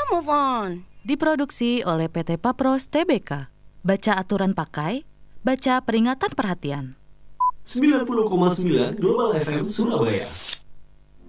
Move On. Diproduksi oleh PT Papros Tbk. Baca aturan pakai, baca peringatan perhatian. 90,9 Global FM Surabaya.